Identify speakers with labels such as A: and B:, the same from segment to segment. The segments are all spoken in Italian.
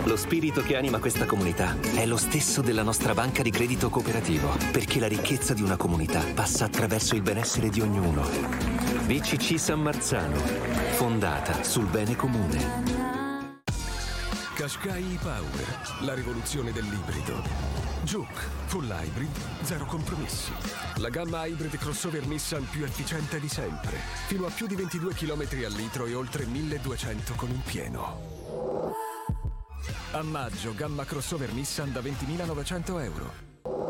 A: Lo spirito che anima questa comunità è lo stesso della nostra banca di credito cooperativo, perché la ricchezza di una comunità passa attraverso il benessere di ognuno. BCC San Marzano, fondata sul bene comune.
B: Qashqai e-Power, la rivoluzione dell'ibrido. Juke, full hybrid, zero compromessi. La gamma hybrid crossover Nissan più efficiente di sempre. Fino a più di 22 km al litro e oltre 1200 con un pieno. A maggio, gamma crossover Nissan da 20.900 euro.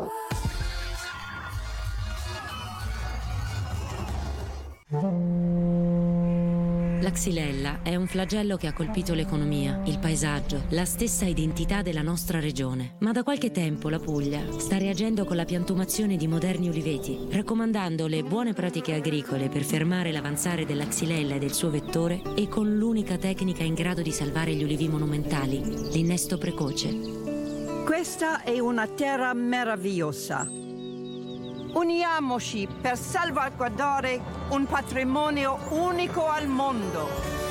C: La xylella è un flagello che ha colpito l'economia, il paesaggio, la stessa identità della nostra regione. Ma da qualche tempo la Puglia sta reagendo con la piantumazione di moderni uliveti, raccomandando le buone pratiche agricole per fermare l'avanzare della xylella e del suo vettore e con l'unica tecnica in grado di salvare gli ulivi monumentali, l'innesto precoce.
D: Questa è una terra meravigliosa. Uniamoci per salvaguardare un patrimonio unico al mondo.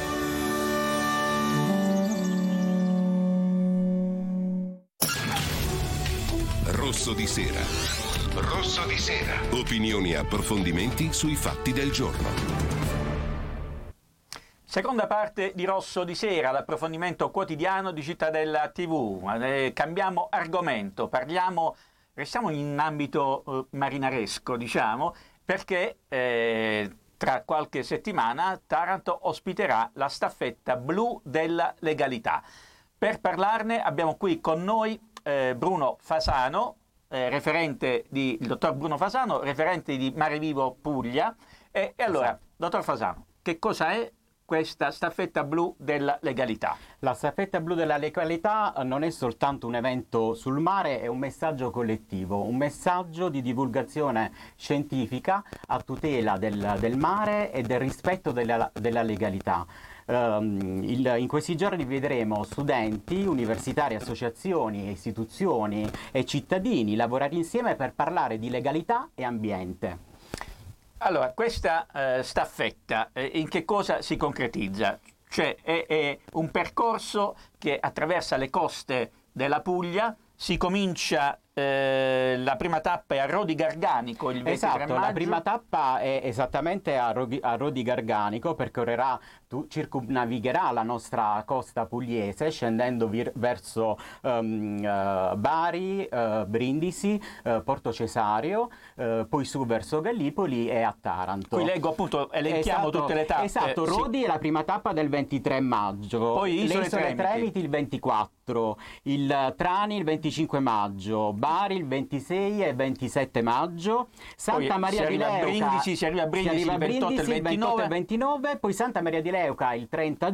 E: Rosso di sera. Rosso di sera. Opinioni e approfondimenti sui fatti del giorno.
F: Seconda parte di Rosso di Sera, l'approfondimento quotidiano di Cittadella TV. Cambiamo argomento, restiamo in ambito marinaresco, diciamo, perché tra qualche settimana Taranto ospiterà la staffetta blu della legalità. Per parlarne abbiamo qui con noi Bruno Fasano, il dottor Bruno Fasano, referente di Mare Vivo Puglia. E allora, dottor Fasano, che cosa è questa staffetta blu della legalità?
G: La staffetta blu della legalità non è soltanto un evento sul mare, è un messaggio collettivo, un messaggio di divulgazione scientifica a tutela del mare e del rispetto della legalità. In questi giorni vedremo studenti, universitari, associazioni, istituzioni e cittadini lavorare insieme per parlare di legalità e ambiente.
F: Allora, questa staffetta in che cosa si concretizza? Cioè è un percorso che attraversa le coste della Puglia, si comincia, la prima tappa è a Rodi Garganico il 23 maggio.
G: La prima tappa è esattamente a Rodi Garganico, percorrerà, circumnavigherà la nostra costa pugliese scendendo verso Bari, Brindisi, Porto Cesario, poi su verso Gallipoli e a Taranto.
F: Qui leggo appunto, elenchiamo tutte le tappe.
G: Esatto, Rodi è la prima tappa del 23 maggio,
F: poi
G: Isole Tremiti il 24, il Trani il 25 maggio, Bari il 26 e 27 maggio, Santa Maria di Leuca
F: si arriva a Brindisi il 28 e il
G: 29, poi Santa Maria di Leuca il 30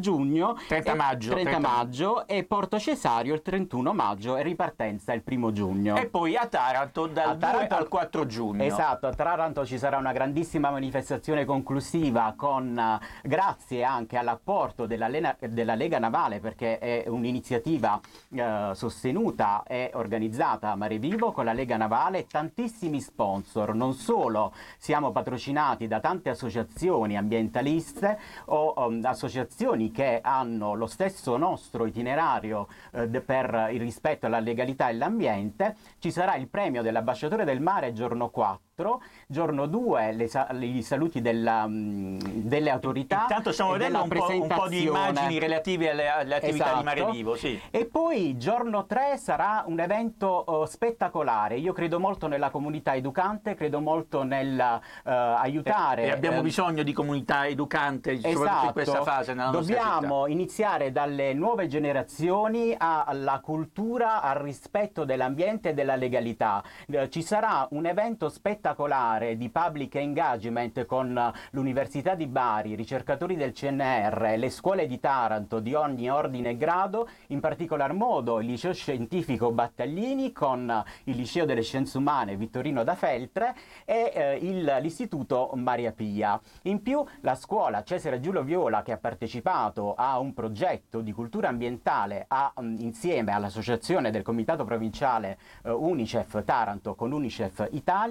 G: maggio e Porto Cesario il 31 maggio e ripartenza il 1 giugno.
F: E poi a Taranto dal 2 al 4 giugno.
G: Esatto, a Taranto ci sarà una grandissima manifestazione conclusiva grazie anche all'apporto della Lega Navale, perché è un'iniziativa sostenuta e organizzata a Mare Vivo con la Lega Navale e tantissimi sponsor. Non solo siamo patrocinati da tante associazioni ambientaliste o associazioni che hanno lo stesso nostro itinerario per il rispetto alla legalità e l'ambiente, ci sarà il premio dell'ambasciatore del mare giorno 4, giorno 2 i saluti delle autorità.
F: Intanto stiamo vedendo un po' di immagini relative alle attività di Mare Vivo. Sì.
G: E poi giorno 3 sarà un evento spettacolare. Io credo molto nella comunità educante, credo molto nel aiutare.
F: E abbiamo bisogno di comunità educante, soprattutto in questa fase nella nostra città.
G: Dobbiamo iniziare dalle nuove generazioni alla cultura, al rispetto dell'ambiente e della legalità. Ci sarà un evento spettacolare di public engagement con l'Università di Bari, i ricercatori del CNR, le scuole di Taranto di ogni ordine e grado, in particolar modo il liceo scientifico Battaglini con il liceo delle scienze umane Vittorino da Feltre e l'istituto Maria Pia. In più la scuola Cesare Giulio Viola, che ha partecipato a un progetto di cultura ambientale insieme all'associazione del comitato provinciale Unicef Taranto con Unicef Italia sulla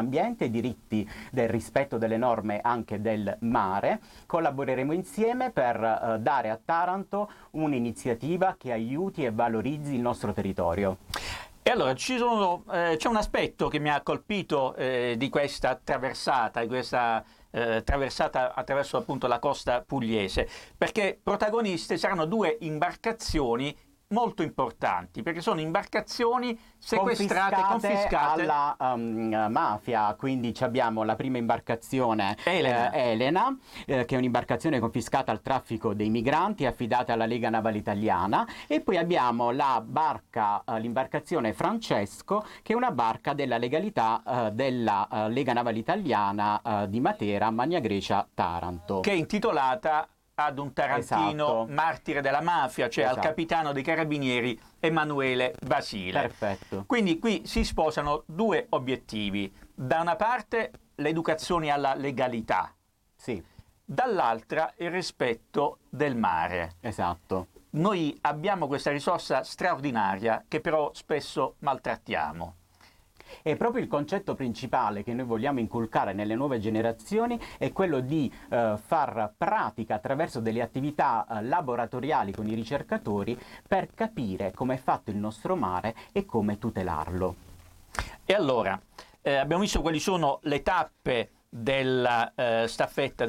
G: dell'ambiente, diritti del rispetto delle norme anche del mare. Collaboreremo insieme per dare a Taranto un'iniziativa che aiuti e valorizzi il nostro territorio.
F: E allora c'è un aspetto che mi ha colpito di questa traversata, traversata attraverso appunto la costa pugliese, perché protagoniste saranno due imbarcazioni molto importanti, perché sono imbarcazioni sequestrate, confiscate
G: alla mafia. Quindi abbiamo la prima imbarcazione Elena, che è un'imbarcazione confiscata al traffico dei migranti, affidata alla Lega Navale Italiana, e poi abbiamo l'imbarcazione Francesco, che è una barca della legalità della Lega Navale Italiana di Matera, Magna Grecia, Taranto,
F: che è intitolata ad un tarantino,
G: esatto,
F: martire della mafia, cioè
G: esatto,
F: al capitano dei carabinieri Emanuele Basile.
G: Perfetto.
F: Quindi qui si sposano due obiettivi: da una parte l'educazione alla legalità,
G: sì,
F: dall'altra il rispetto del mare.
G: Esatto.
F: Noi abbiamo questa risorsa straordinaria che però spesso maltrattiamo.
G: E proprio il concetto principale che noi vogliamo inculcare nelle nuove generazioni è quello di far pratica attraverso delle attività laboratoriali con i ricercatori per capire come è fatto il nostro mare e come tutelarlo.
F: E allora, abbiamo visto quali sono le tappe della staffetta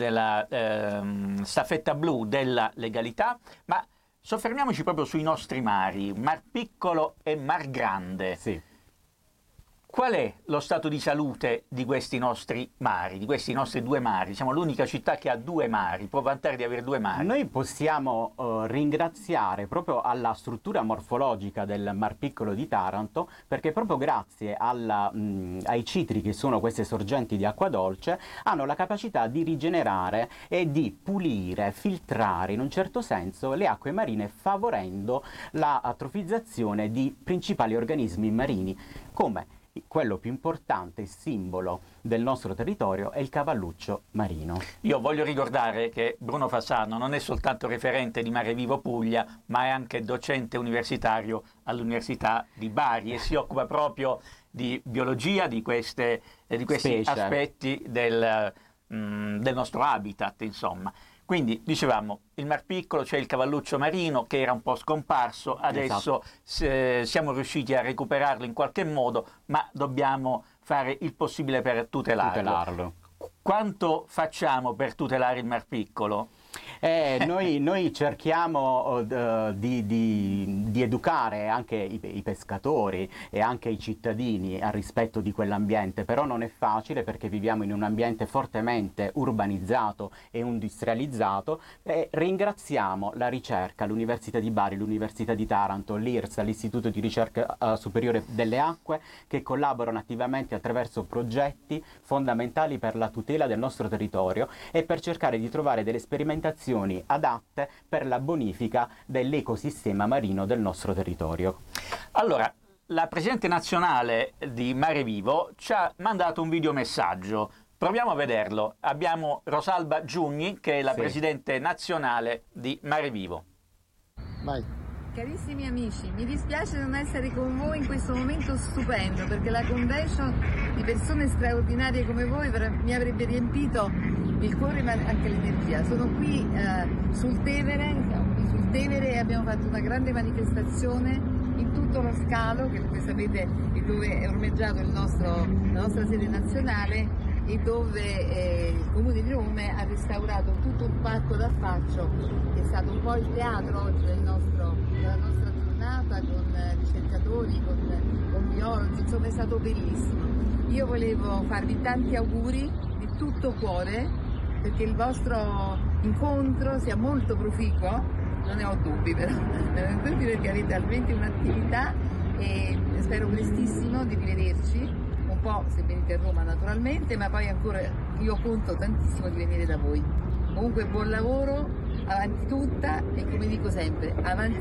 F: blu della legalità, ma soffermiamoci proprio sui nostri mari, Mar Piccolo e Mar Grande.
G: Sì.
F: Qual è lo stato di salute di questi nostri mari, di questi nostri due mari? Siamo l'unica città che ha due mari, può vantare di avere due mari.
G: Noi possiamo ringraziare proprio alla struttura morfologica del Mar Piccolo di Taranto, perché proprio grazie ai citri, che sono queste sorgenti di acqua dolce, hanno la capacità di rigenerare e di pulire, filtrare in un certo senso le acque marine, favorendo la atrofizzazione di principali organismi marini, come quello più importante e simbolo del nostro territorio è il cavalluccio marino.
F: Io voglio ricordare che Bruno Fasano non è soltanto referente di Mare Vivo Puglia, ma è anche docente universitario all'Università di Bari e si occupa proprio di biologia, di questi aspetti del nostro habitat, insomma. Quindi dicevamo, il Mar Piccolo, c'è il cavalluccio marino che era un po' scomparso, adesso siamo riusciti a recuperarlo in qualche modo, ma dobbiamo fare il possibile per tutelarlo. Quanto facciamo per tutelare il Mar Piccolo?
G: Noi cerchiamo di educare anche i pescatori e anche i cittadini al rispetto di quell'ambiente, però non è facile perché viviamo in un ambiente fortemente urbanizzato e industrializzato, e ringraziamo la ricerca, l'Università di Bari, l'Università di Taranto, l'IRSA, l'Istituto di Ricerca Superiore delle Acque, che collaborano attivamente attraverso progetti fondamentali per la tutela del nostro territorio e per cercare di trovare delle sperimentazioni adatte per la bonifica dell'ecosistema marino del nostro territorio.
F: Allora, la Presidente Nazionale di Mare Vivo ci ha mandato un videomessaggio. Proviamo a vederlo. Abbiamo Rosalba Giugni, che è la Presidente Nazionale di Mare Vivo.
H: Vai.
I: Carissimi amici, mi dispiace non essere con voi in questo momento stupendo, perché la convention di persone straordinarie come voi mi avrebbe riempito il cuore ma anche l'energia. Sono qui sul Tevere, e abbiamo fatto una grande manifestazione in tutto lo scalo, che come sapete è dove è ormeggiato la nostra sede nazionale, e dove il Comune di Rome ha restaurato tutto un parco d'affaccio che è stato un po' il teatro oggi della nostra giornata, con ricercatori, con biologi, insomma è stato bellissimo. Io volevo farvi tanti auguri di tutto cuore, perché il vostro incontro sia molto proficuo, non ne ho dubbi però, perché avete almeno un'attività, e spero prestissimo di rivederci. Un po' se venite a Roma naturalmente, ma poi ancora io conto tantissimo di venire da voi. Comunque buon lavoro, avanti tutta, e come dico sempre, avanti